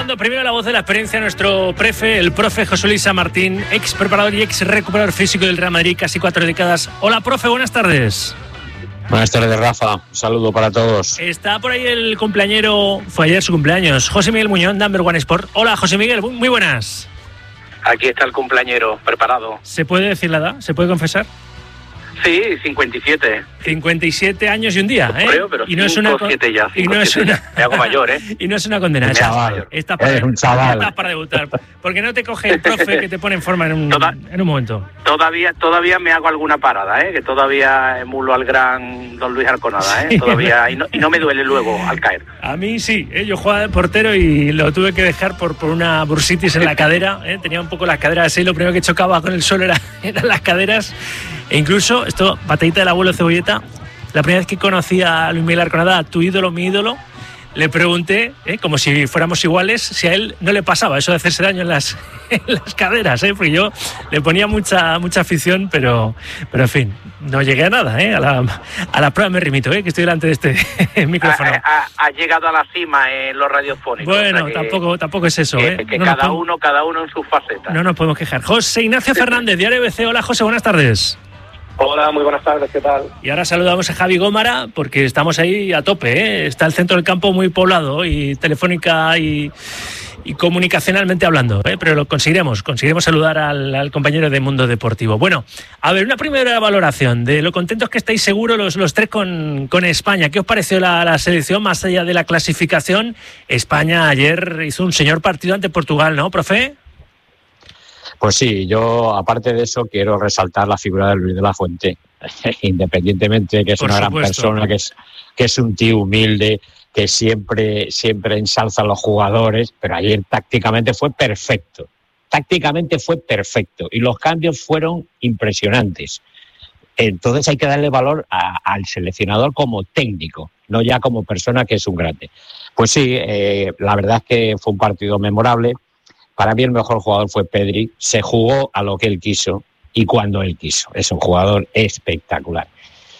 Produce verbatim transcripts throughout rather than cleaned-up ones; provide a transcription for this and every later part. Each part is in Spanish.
escuchando primero la voz de la experiencia, nuestro prefe, el profe José Luis San Martín, ex preparador y ex recuperador físico del Real Madrid, casi cuatro décadas. Hola, profe, buenas tardes. Buenas tardes, Rafa. Un saludo para todos. Está por ahí el cumpleañero, fue ayer su cumpleaños, José Miguel Muñoz, Number One Sport. Hola, José Miguel, muy buenas. Aquí está el cumpleañero, preparado. ¿Se puede decir la edad? ¿Se puede confesar? Sí, cincuenta y siete. cincuenta y siete años y un día, ¿eh? Creo, pero y no cinco, es una siete ya, y no es una me hago mayor, ¿eh? Y no es una condena. Chaval, estás para, eres un chaval. Estás para debutar, porque no te coge el profe que te pone en forma en un, Toda, en un momento. Todavía todavía me hago alguna parada, ¿eh? Que todavía emulo al gran don Luis Arconada, ¿eh? Sí. Todavía, y no, y no me duele luego al caer. A mí sí, ¿eh? Yo jugaba de portero y lo tuve que dejar por, por una bursitis en la cadera, ¿eh? Tenía un poco las caderas así, lo primero que chocaba con el suelo era, eran las caderas. E incluso, esto, batallita del abuelo Cebolleta, la primera vez que conocí a Luis Miguel Arconada, tu ídolo, mi ídolo, le pregunté, ¿eh? como si fuéramos iguales, si a él no le pasaba eso de hacerse daño en las, en las caderas, ¿eh? Porque yo le ponía mucha mucha afición, pero, pero en fin, no llegué a nada, ¿eh? A la, a la prueba me remito, ¿eh? Que estoy delante de este micrófono. Ha, ha, ha llegado a la cima en los radiofónicos. Bueno, o sea que, tampoco, tampoco es eso, que, ¿eh? Que no cada podemos, uno, cada uno en sus facetas. No nos podemos quejar. José Ignacio Fernández, Diario B C. Hola, José, buenas tardes. Hola, muy buenas tardes, ¿qué tal? Y ahora saludamos a Javi Gómara porque estamos ahí a tope, ¿eh? Está el centro del campo muy poblado y telefónica y, y comunicacionalmente hablando, ¿eh? Pero lo conseguiremos, conseguiremos saludar al, al compañero de Mundo Deportivo. Bueno, a ver, una primera valoración de lo contentos que estáis seguros los, los tres con, con España. ¿Qué os pareció la, la selección más allá de la clasificación? España ayer hizo un señor partido ante Portugal, ¿no, profe? Pues sí, yo aparte de eso quiero resaltar la figura de Luis de la Fuente, independientemente de que es Por una supuesto. gran persona, que es que es un tío humilde, que siempre siempre ensalza a los jugadores, pero ayer tácticamente fue perfecto, tácticamente fue perfecto y los cambios fueron impresionantes. Entonces hay que darle valor a, al seleccionador como técnico, no ya como persona, que es un grande. Pues sí, eh, la verdad es que fue un partido memorable. Para mí el mejor jugador fue Pedri, se jugó a lo que él quiso y cuando él quiso. Es un jugador espectacular.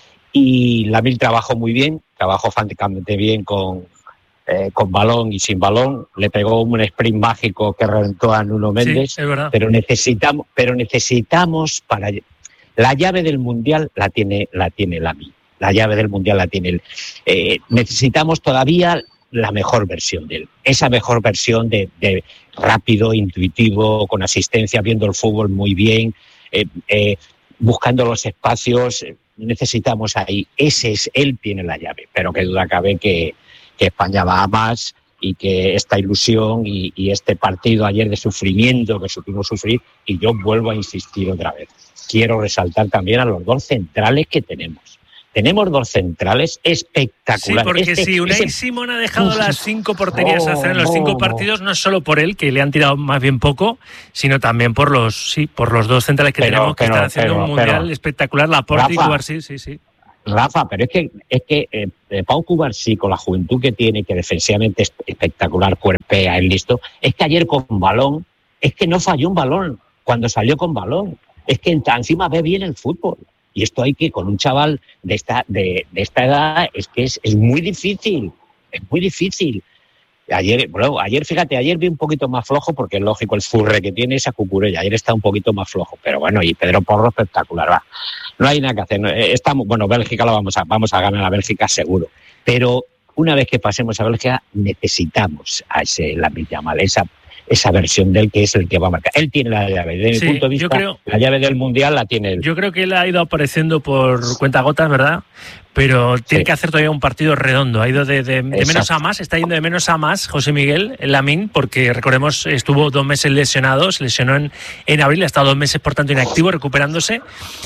Y Lamil trabajó muy bien, trabajó fantásticamente bien con, eh, con balón y sin balón. Le pegó un sprint mágico que reventó a Nuno Méndez. Sí, es verdad. Pero necesitamos, pero necesitamos para la llave del Mundial la tiene, la tiene Lamil. La llave del Mundial la tiene él. Eh, necesitamos todavía la mejor versión de él, esa mejor versión de, de rápido, intuitivo, con asistencia, viendo el fútbol muy bien, eh, eh, buscando los espacios. Necesitamos ahí, ese es, él tiene la llave, pero qué duda cabe que, que España va a más y que esta ilusión y, y este partido ayer de sufrimiento que supimos sufrir, y yo vuelvo a insistir otra vez, quiero resaltar también a los dos centrales que tenemos. Tenemos dos centrales espectaculares. Sí, porque este, si Unai ese... Simón ha dejado las cinco porterías oh, a hacer en los cinco oh, partidos, no es solo por él, que le han tirado más bien poco, sino también por los sí por los dos centrales que pero, tenemos que pero, están haciendo pero, un mundial pero, espectacular, Laporte y Rafa, Cubarsí, sí, sí. Rafa, pero es que es que eh, Pau Cubarsí, con la juventud que tiene, que defensivamente es espectacular, cuerpea, es listo, es que ayer con balón, es que no falló un balón cuando salió con balón, es que encima ve bien el fútbol. Y esto hay que, con un chaval de esta de, de esta edad, es que es, es muy difícil, es muy difícil. Ayer, bueno, ayer, fíjate, ayer vi un poquito más flojo, porque es lógico el furre que tiene esa Cucurella, ayer está un poquito más flojo, pero bueno, y Pedro Porro espectacular, va. No hay nada que hacer, estamos, bueno, Bélgica lo vamos a, vamos a ganar a Bélgica seguro, pero una vez que pasemos a Bélgica necesitamos a ese Lamil Yamal, esa esa versión de él que es el que va a marcar. Él tiene la llave. Desde sí, mi punto de vista, yo creo, la llave del Mundial la tiene él. Yo creo que él ha ido apareciendo por cuentagotas, ¿verdad? Pero tiene sí. que hacer todavía un partido redondo. Ha ido de, de, de menos a más, está yendo de menos a más José Miguel Lamín, porque recordemos, estuvo dos meses lesionado, se lesionó en, en abril, ha estado dos meses, por tanto, inactivo, recuperándose.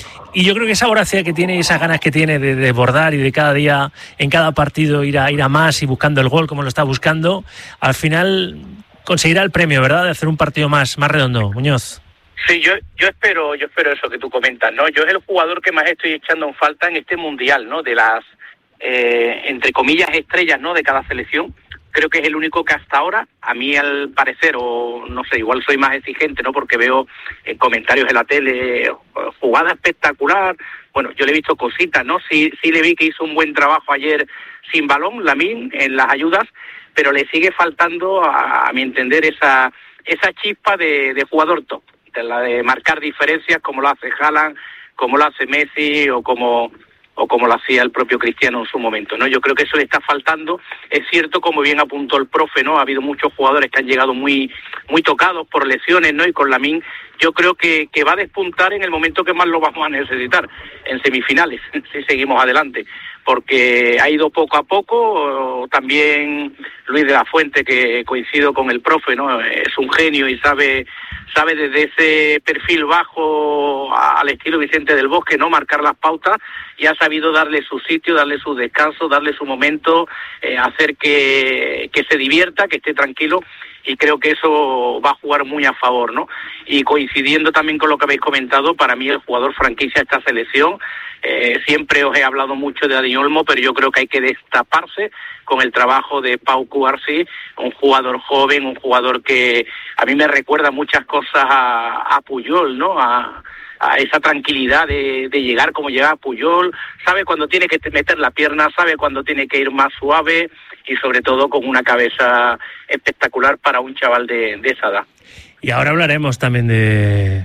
Y yo creo que esa voracidad que tiene y esas ganas que tiene de, de bordar y de cada día, en cada partido, ir a, ir a más y buscando el gol como lo está buscando, al final conseguirá el premio, ¿verdad?, de hacer un partido más, más redondo. Muñoz. Sí, yo yo espero yo espero eso que tú comentas, ¿no? Yo es el jugador que más estoy echando en falta en este Mundial, ¿no? De las, eh, entre comillas, estrellas, ¿no?, de cada selección, creo que es el único que hasta ahora, a mí al parecer, o no sé, igual soy más exigente, ¿no? Porque veo en comentarios en la tele, jugada espectacular. Bueno, yo le he visto cositas, ¿no? Sí, sí le vi que hizo un buen trabajo ayer sin balón, Lamine, en las ayudas, pero le sigue faltando, a, a mi entender, esa esa chispa de, de jugador top, de la de marcar diferencias como lo hace Haaland, como lo hace Messi o como o como lo hacía el propio Cristiano en su momento, ¿no? Yo creo que eso le está faltando. Es cierto, como bien apuntó el profe, ¿no? Ha habido muchos jugadores que han llegado muy muy tocados por lesiones, ¿no? Y con Lamine yo creo que, que va a despuntar en el momento que más lo vamos a necesitar, en semifinales, si seguimos adelante, porque ha ido poco a poco. También Luis de la Fuente, que coincido con el profe, ¿no? Es un genio y sabe sabe desde ese perfil bajo al estilo Vicente del Bosque, ¿no? Marcar las pautas, y ha sabido darle su sitio, darle su descanso, darle su momento, eh, hacer que, que se divierta, que esté tranquilo, y creo que eso va a jugar muy a favor, ¿no? Y coincidiendo también con lo que habéis comentado, para mí el jugador franquicia de esta selección, eh, siempre os he hablado mucho de Dani Olmo, pero yo creo que hay que destaparse con el trabajo de Pau Cubarsí, un jugador joven, un jugador que a mí me recuerda muchas cosas a, a Puyol, ¿no? A, a esa tranquilidad de, de llegar como llegaba Puyol, sabe cuando tiene que meter la pierna, sabe cuando tiene que ir más suave, y sobre todo con una cabeza espectacular para un chaval de, de esa edad. Y ahora hablaremos también de...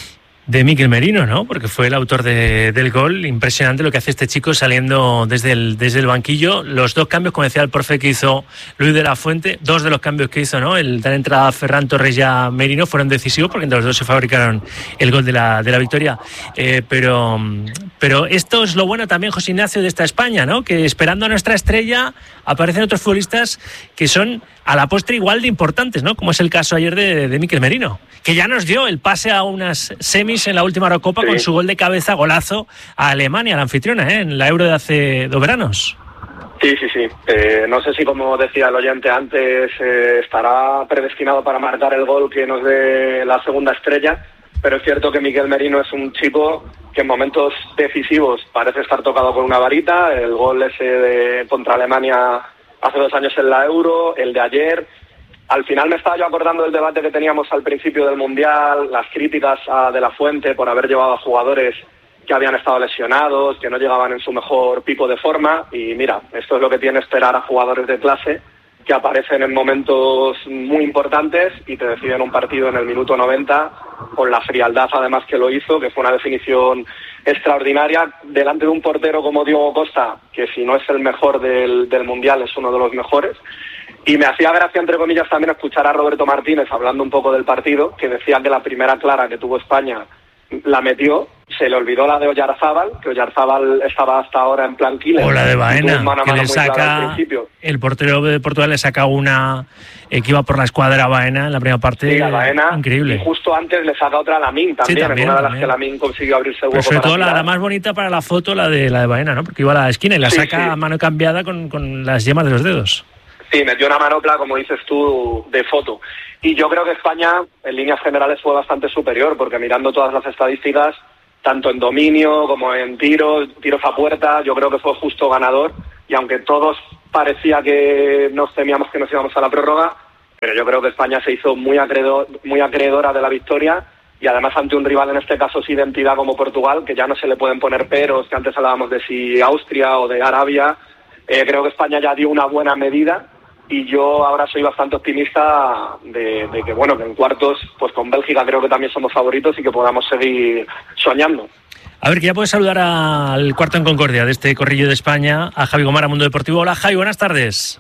de Mikel Merino, ¿no? Porque fue el autor de, del gol. Impresionante lo que hace este chico saliendo desde el, desde el banquillo. Los dos cambios, como decía el profe, que hizo Luis de la Fuente, dos de los cambios que hizo, ¿no? El dar entrada a Ferran Torres y a Merino fueron decisivos, porque entre los dos se fabricaron el gol de la, de la victoria. Eh, pero, pero esto es lo bueno también, José Ignacio, de esta España, ¿no? Que esperando a nuestra estrella aparecen otros futbolistas que son a la postre igual de importantes, ¿no? Como es el caso ayer de, de Mikel Merino, que ya nos dio el pase a unas semis en la última Eurocopa, sí, con su gol de cabeza, golazo a Alemania, la anfitriona, ¿eh? En la Euro de hace dos veranos. Sí, sí, sí. Eh, no sé si, como decía el oyente antes, eh, estará predestinado para marcar el gol que nos dé la segunda estrella, pero es cierto que Mikel Merino es un chico que en momentos decisivos parece estar tocado con una varita. El gol ese de, contra Alemania hace dos años en la Euro, el de ayer. Al final me estaba yo acordando del debate que teníamos al principio del Mundial, las críticas a De la Fuente por haber llevado a jugadores que habían estado lesionados, que no llegaban en su mejor pico de forma, y mira, esto es lo que tiene esperar a jugadores de clase que aparecen en momentos muy importantes y te deciden un partido en el minuto noventa, con la frialdad además que lo hizo, que fue una definición extraordinaria delante de un portero como Diogo Costa, que si no es el mejor del, del Mundial es uno de los mejores. Y me hacía gracia, entre comillas, también escuchar a Roberto Martínez hablando un poco del partido, que decía que la primera clara que tuvo España la metió, se le olvidó la de Oyarzábal, que Oyarzábal estaba hasta ahora en plan killer. O la de Baena, que le saca, el portero de Portugal le saca una eh, que iba por la escuadra a Baena en la primera parte, sí, a Baena, increíble. Y justo antes le saca otra a Lamine también, sí, también, en una de las también. Que Lamine consiguió abrirse el hueco. Pero sobre todo la, la más bonita para la foto, la de la de Baena, ¿no? Porque iba a la esquina y la sí, saca sí. a mano cambiada con, con las yemas de los dedos. Sí, metió una manopla, como dices tú, de foto. Y yo creo que España, en líneas generales, fue bastante superior, porque mirando todas las estadísticas, tanto en dominio como en tiros, tiros a puerta, yo creo que fue justo ganador. Y aunque todos parecía que nos temíamos que nos íbamos a la prórroga, pero yo creo que España se hizo muy acreedor, muy acreedora de la victoria, y además ante un rival, en este caso, sin identidad como Portugal, que ya no se le pueden poner peros, que antes hablábamos de si Austria o de Arabia. Eh, creo que España ya dio una buena medida. Y yo ahora soy bastante optimista de, de que, bueno, que en cuartos, pues con Bélgica creo que también somos favoritos y que podamos seguir soñando. A ver, que ya puedes saludar al cuarto en Concordia de este corrillo de España, a Javi Gomara, Mundo Deportivo. Hola, Javi, buenas tardes.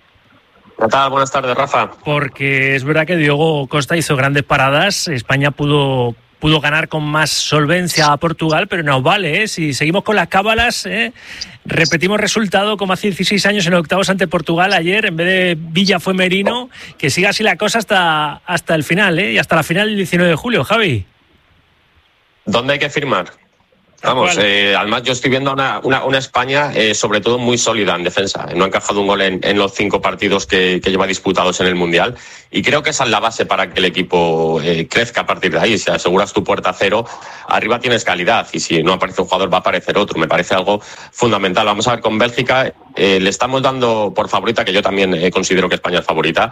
¿Qué tal? Buenas tardes, Rafa. Porque es verdad que Diogo Costa hizo grandes paradas, España pudo... pudo ganar con más solvencia a Portugal, pero no vale, ¿eh? Si seguimos con las cábalas, ¿eh? Repetimos resultado como hace dieciséis años en octavos ante Portugal ayer, en vez de Villa fue Merino, que siga así la cosa hasta, hasta el final, ¿eh? Y hasta la final del diecinueve de julio, Javi. ¿Dónde hay que firmar? Vamos, eh, además yo estoy viendo una, una, una España eh, sobre todo muy sólida en defensa. No ha encajado un gol en, en los cinco partidos que, que lleva disputados en el Mundial y creo que esa es la base para que el equipo eh, crezca a partir de ahí. Si aseguras tu puerta cero, arriba tienes calidad y si no aparece un jugador va a aparecer otro. Me parece algo fundamental. Vamos a ver con Bélgica. Eh, le estamos dando por favorita, que yo también eh, considero que España es favorita,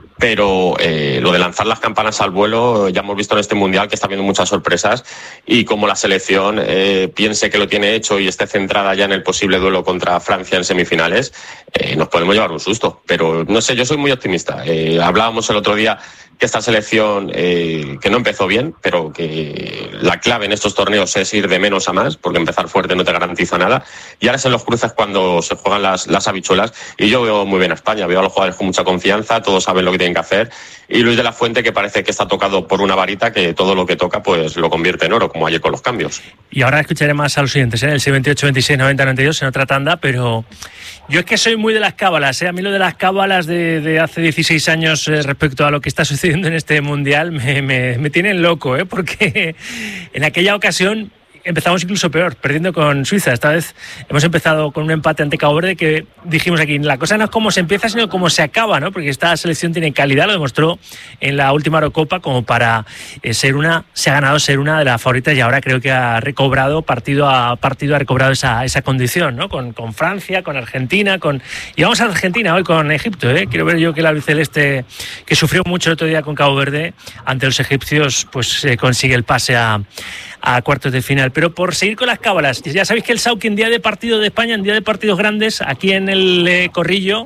pero eh, lo de lanzar las campanas al vuelo, ya hemos visto en este Mundial que está habiendo muchas sorpresas y como la selección eh, piense que lo tiene hecho y esté centrada ya en el posible duelo contra Francia en semifinales, eh, nos podemos llevar un susto. Pero no sé, yo soy muy optimista. Eh, hablábamos el otro día que esta selección, eh, que no empezó bien, pero que la clave en estos torneos es ir de menos a más, porque empezar fuerte no te garantiza nada. Y ahora es en los cruces cuando se juegan las, las habichuelas. Y yo veo muy bien a España, veo a los jugadores con mucha confianza, todos saben lo que tienen que hacer. Y Luis de la Fuente, que parece que está tocado por una varita, que todo lo que toca pues lo convierte en oro, como ayer con los cambios. Y ahora escucharé más a los siguientes, ¿eh? El seis veintiocho, veintiséis, noventa, noventa y dos en otra tanda, pero yo es que soy muy de las cábalas, ¿eh? A mí lo de las cábalas de, de hace dieciséis años eh, respecto a lo que está sucediendo en este Mundial me, me, me tienen loco, ¿eh? Porque en aquella ocasión empezamos incluso peor, perdiendo con Suiza. Esta vez hemos empezado con un empate ante Cabo Verde que dijimos aquí, la cosa no es cómo se empieza, sino cómo se acaba, ¿no? Porque esta selección tiene calidad, lo demostró en la última Eurocopa como para eh, ser una, se ha ganado ser una de las favoritas y ahora creo que ha recobrado, partido a partido ha recobrado esa, esa condición, ¿no? Con, con Francia, con Argentina, con... Y vamos a Argentina hoy con Egipto, ¿eh? Quiero ver yo que el albiceleste, que sufrió mucho el otro día con Cabo Verde, ante los egipcios, pues eh, consigue el pase a a cuartos de final. Pero por seguir con las cábalas, ya sabéis que el Sauki en día de partido de España, en día de partidos grandes, aquí en el eh, Corrillo,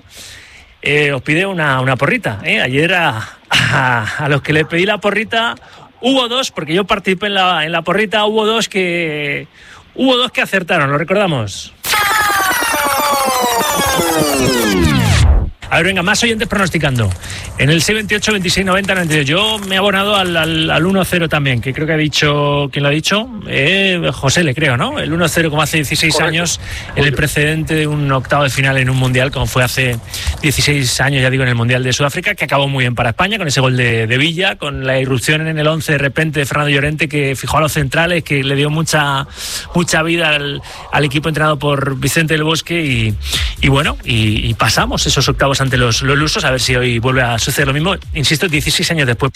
eh, os pide una, una porrita. ¿eh? Ayer a, a, a los que le pedí la porrita, hubo dos, porque yo participé en la, en la porrita, hubo dos que hubo dos que acertaron, ¿lo recordamos? A ver, venga, más oyentes pronosticando. En el seis veintiocho, veintiséis, noventa, noventa y dos. Yo me he abonado al, al, al uno cero también, que creo que ha dicho... ¿Quién lo ha dicho? Eh, José, le creo, ¿no? El uno cero como hace dieciséis Correcto. Años, en el precedente de un octavo de final en un Mundial, como fue hace dieciséis años, ya digo, en el Mundial de Sudáfrica, que acabó muy bien para España, con ese gol de, de Villa, con la irrupción en el once de repente de Fernando Llorente, que fijó a los centrales, que le dio mucha mucha vida al, al equipo entrenado por Vicente del Bosque y, y bueno, y, y pasamos esos octavos ante los, los lusos, a ver si hoy vuelve a suceder lo mismo, insisto, dieciséis años después.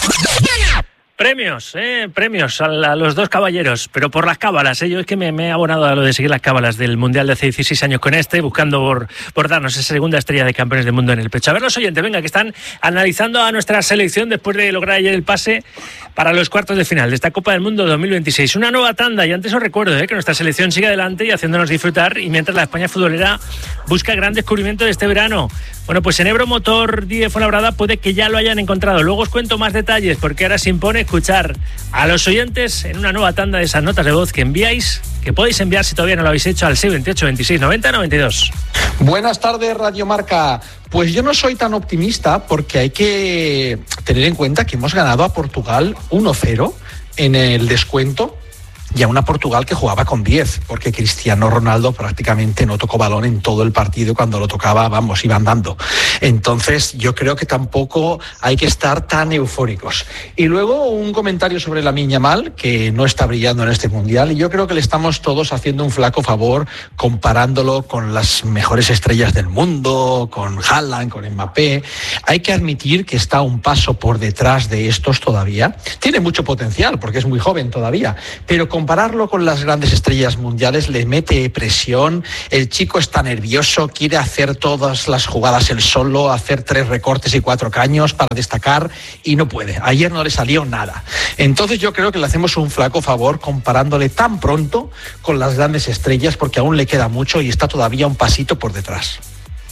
Premios, eh, premios a, a los dos caballeros, pero por las cábalas, eh. Yo es que me, me he abonado a lo de seguir las cábalas del Mundial de hace dieciséis años con este, buscando por, por darnos esa segunda estrella de campeones del mundo en el pecho. A ver los oyentes, venga, que están analizando a nuestra selección después de lograr ayer el pase para los cuartos de final de esta Copa del Mundo dos mil veintiséis. Una nueva tanda, y antes os recuerdo eh, que nuestra selección sigue adelante y haciéndonos disfrutar, y mientras la España futbolera busca el gran descubrimiento de este verano. Bueno, pues en Ebro Motor diez Fuenlabrada puede que ya lo hayan encontrado. Luego os cuento más detalles, porque ahora se impone escuchar a los oyentes en una nueva tanda de esas notas de voz que enviáis, que podéis enviar si todavía no lo habéis hecho al seis veintiocho, veintiséis, noventa, noventa y dos. Buenas tardes, Radio Marca. Pues yo no soy tan optimista porque hay que tener en cuenta que hemos ganado a Portugal uno cero en el descuento. Y a una Portugal que jugaba con diez, porque Cristiano Ronaldo prácticamente no tocó balón en todo el partido, cuando lo tocaba, vamos, iba andando. Entonces yo creo que tampoco hay que estar tan eufóricos. Y luego un comentario sobre Lamine Yamal, que no está brillando en este Mundial, y yo creo que le estamos todos haciendo un flaco favor comparándolo con las mejores estrellas del mundo, con Haaland, con Mbappé. Hay que admitir que está un paso por detrás de estos todavía. Tiene mucho potencial, porque es muy joven todavía, pero con compararlo con las grandes estrellas mundiales le mete presión, el chico está nervioso, quiere hacer todas las jugadas él solo, hacer tres recortes y cuatro caños para destacar y no puede. Ayer no le salió nada. Entonces yo creo que le hacemos un flaco favor comparándole tan pronto con las grandes estrellas, porque aún le queda mucho y está todavía un pasito por detrás.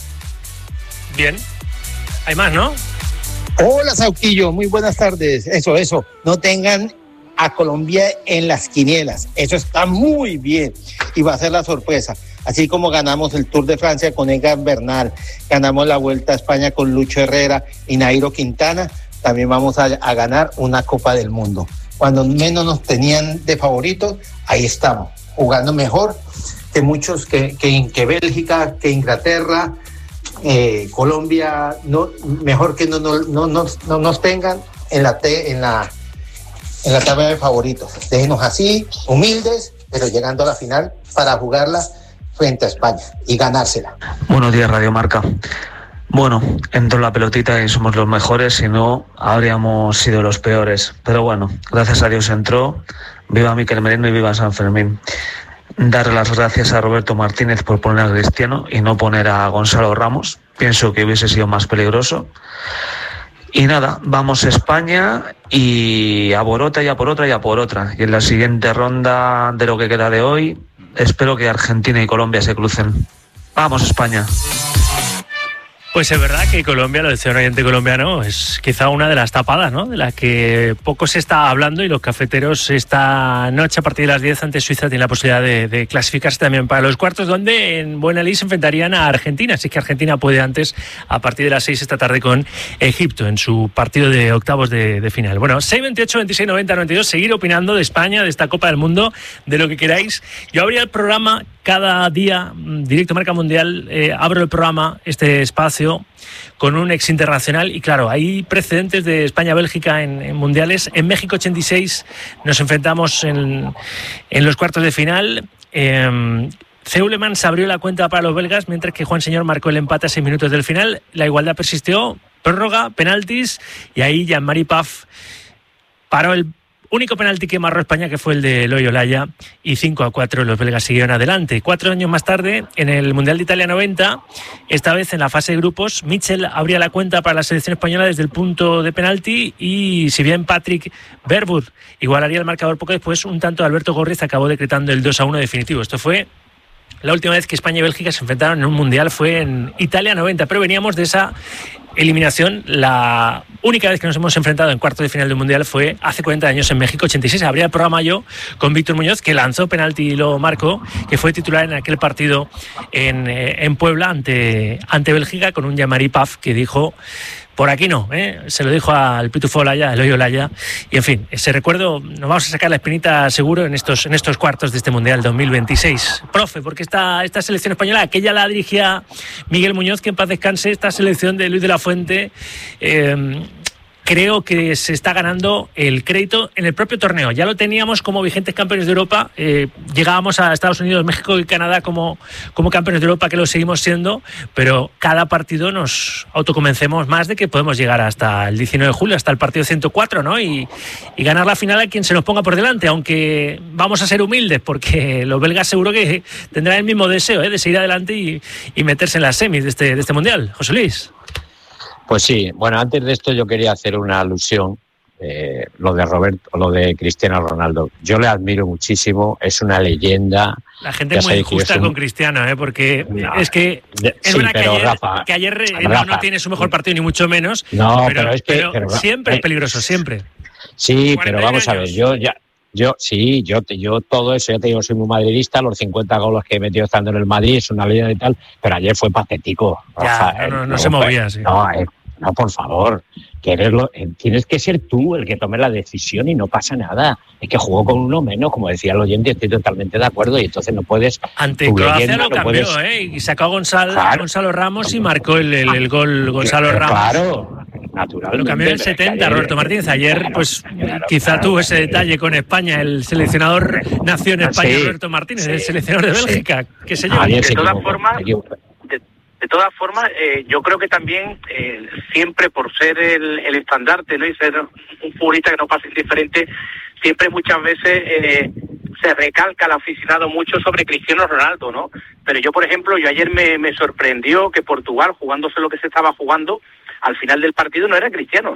Bien. Hay más, ¿no? Hola, Sauquillo, muy buenas tardes. Eso, eso, no tengan a Colombia en las quinielas, eso está muy bien y va a ser la sorpresa, así como ganamos el Tour de Francia con Egan Bernal, ganamos la Vuelta a España con Lucho Herrera y Nairo Quintana, también vamos a, a ganar una Copa del Mundo. Cuando menos nos tenían de favoritos, ahí estamos, jugando mejor que muchos, que, que, que Bélgica, que Inglaterra, eh, Colombia, no, mejor que no, no, no, no, no nos tengan en la, te, en la en la tabla de favoritos. Déjenos así, humildes, pero llegando a la final para jugarla frente a España y ganársela. Buenos días, Radio Marca. Bueno, entró la pelotita y somos los mejores, si no, habríamos sido los peores. Pero bueno, gracias a Dios entró. Viva Mikel Merino y viva San Fermín. Darle las gracias a Roberto Martínez por poner a Cristiano y no poner a Gonzalo Ramos. Pienso que hubiese sido más peligroso. Y nada, vamos a España y a por otra y a por otra y a por otra. Y en la siguiente ronda de lo que queda de hoy, espero que Argentina y Colombia se crucen. ¡Vamos, España! Pues es verdad que Colombia, lo decía un oyente colombiano, es quizá una de las tapadas, ¿no? De las que poco se está hablando, y los cafeteros esta noche a partir de las diez ante Suiza tienen la posibilidad de, de clasificarse también para los cuartos, donde en Buena Ley se enfrentarían a Argentina. Así que Argentina puede antes, a partir de las seis esta tarde, con Egipto en su partido de octavos de, de final. Bueno, seis veintiocho, veintiséis noventa, noventa y dos, seguir opinando de España, de esta Copa del Mundo, de lo que queráis. Yo abría el programa cada día, Directo Marca Mundial, eh, abro el programa, este espacio, con un ex internacional, y claro, hay precedentes de España-Bélgica en, en mundiales. En México ochenta y seis nos enfrentamos en, en los cuartos de final. Eh, Zeulemans abrió la cuenta para los belgas, mientras que Juan Señor marcó el empate a seis minutos del final. La igualdad persistió, prórroga, penaltis, y ahí Jean-Marie Paf paró el único penalti que marcó España, que fue el de Eloy Olaya, y cinco a cuatro los belgas siguieron adelante. Cuatro años más tarde, en el Mundial de Italia noventa, esta vez en la fase de grupos, Mitchell abría la cuenta para la selección española desde el punto de penalti, y si bien Patrick Verwoerd igualaría el marcador poco después, un tanto de Alberto Gorriz acabó decretando el dos a uno definitivo. Esto fue la última vez que España y Bélgica se enfrentaron en un Mundial, fue en Italia noventa, pero veníamos de esa eliminación. La única vez que nos hemos enfrentado en cuartos de final del Mundial fue hace cuarenta años en México ochenta y seis. Habría el programa yo con Víctor Muñoz, que lanzó penalti y lo marcó, que fue titular en aquel partido en, eh, en Puebla ante, ante Bélgica, con un Jean-Marie Paf que dijo: por aquí no, ¿eh? Se lo dijo al Pitufo Olaya, al Eloy Olaya. Y en fin, ese recuerdo nos vamos a sacar la espinita seguro en estos, en estos cuartos de este Mundial dos mil veintiséis. Profe, porque esta, esta selección española, aquella la dirigía Miguel Muñoz, que en paz descanse, esta selección de Luis de la Fuente, eh, creo que se está ganando el crédito en el propio torneo. Ya lo teníamos como vigentes campeones de Europa, eh, llegábamos a Estados Unidos, México y Canadá como, como campeones de Europa, que lo seguimos siendo, pero cada partido nos autoconvencemos más de que podemos llegar hasta el diecinueve de julio, hasta el partido ciento cuatro, ¿no? Y, y ganar la final a quien se nos ponga por delante, aunque vamos a ser humildes, porque los belgas seguro que tendrán el mismo deseo, ¿eh? De seguir adelante y, y meterse en las semis de este, de este Mundial. José Luis. Pues sí, bueno, antes de esto yo quería hacer una alusión, eh, lo de Roberto, lo de Cristiano Ronaldo. Yo le admiro muchísimo, es una leyenda. La gente es muy injusta un... con Cristiano, ¿eh? Porque no, es que es sí, verdad que ayer, Rafa, que ayer Rafa, no, no tiene su mejor partido ni mucho menos, no, pero, pero, es que, pero pero siempre eh, es peligroso, siempre. Sí, pero vamos años. a ver, yo ya... Yo, sí, yo, yo todo eso, ya te digo, soy muy madridista, los cincuenta goles que he metido estando en el Madrid es una leyenda y tal, pero ayer fue patético. Ya, Rafa, no, no, no, no se movía, sí. No, eh, no, por favor, quererlo, eh, tienes que ser tú el que tome la decisión y no pasa nada. Es que jugó con uno menos, como decía el oyente, estoy totalmente de acuerdo, y entonces no puedes... Ante Croacia lo cambió, puedes... ¿eh? Y sacó a Gonzalo, claro. Gonzalo Ramos y marcó el, el, el gol Gonzalo Ramos. Claro, naturalmente. Lo cambió en el setenta, ayer, Roberto Martínez. Ayer, claro, pues claro, quizá claro, tuvo ese detalle con España. El seleccionador nació en España, sí, Roberto Martínez, sí, el seleccionador de Bélgica. Sí. ¿Qué sé yo? De todas formas... De todas formas, eh, yo creo que también, eh, siempre por ser el, el estandarte, ¿no? Y ser un futbolista que no pasa indiferente, siempre muchas veces eh, se recalca al aficionado mucho sobre Cristiano Ronaldo, ¿no? Pero yo, por ejemplo, yo ayer me, me sorprendió que Portugal, jugándose lo que se estaba jugando, al final del partido no era Cristiano,